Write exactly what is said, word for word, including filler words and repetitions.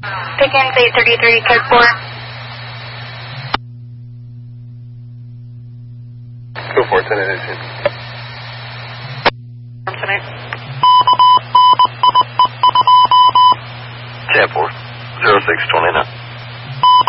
Pickens eight thirty-three, code four. Go for it, ten eighteen. ten four, zero six twenty-nine.